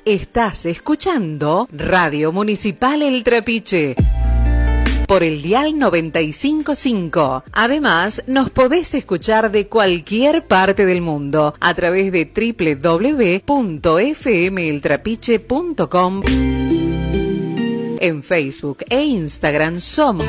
Estás escuchando Radio Municipal El Trapiche por el dial 95.5. Además, nos podés escuchar de cualquier parte del mundo a través de www.fmeltrapiche.com. En Facebook e Instagram somos